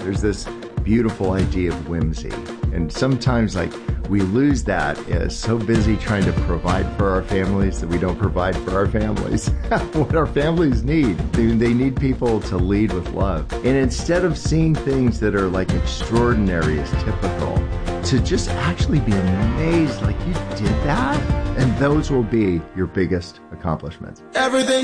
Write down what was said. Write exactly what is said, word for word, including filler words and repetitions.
There's this beautiful idea of whimsy. And sometimes, like, we lose that as so busy trying to provide for our families that we don't provide for our families. What our families need, they, they need people to lead with love. And instead of seeing things that are like extraordinary as typical, to just actually be amazed, like, you did that? And those will be your biggest accomplishments. Everything